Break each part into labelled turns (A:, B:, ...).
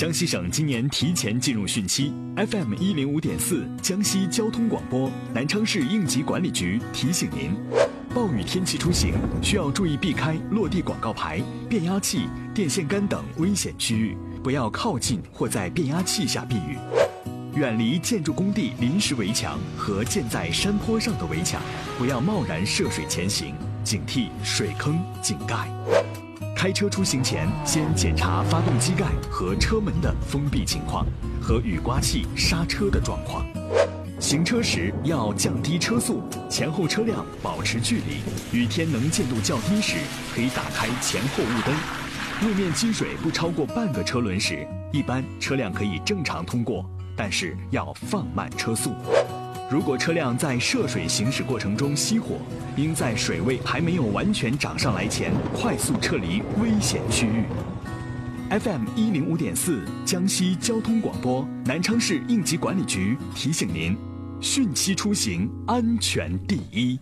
A: 江西省今年提前进入汛期 ，FM 105.4江西交通广播南昌市应急管理局提醒您：暴雨天气出行需要注意避开落地广告牌、变压器、电线杆等危险区域，不要靠近或在变压器下避雨。远离建筑工地临时围墙和建在山坡上的围墙，不要贸然涉水前行，警惕水坑、井盖。开车出行前，先检查发动机盖和车门的封闭情况和雨刮器刹车的状况。行车时要降低车速，前后车辆保持距离。雨天能见度较低时，可以打开前后雾灯。路面积水不超过半个车轮时，一般车辆可以正常通过，但是要放慢车速。如果车辆在涉水行驶过程中熄火，应在水位还没有完全涨上来前快速撤离危险区域。FM 105.4江西交通广播南昌市应急管理局提醒您：汛期出行安全第一。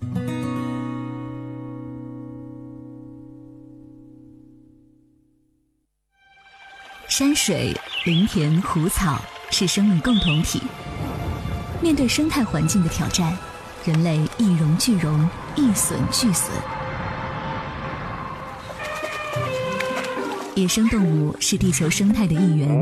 B: 山水、林田、湖草是生命共同体。面对生态环境的挑战，人类一荣俱荣，一损俱损。野生动物是地球生态的一员，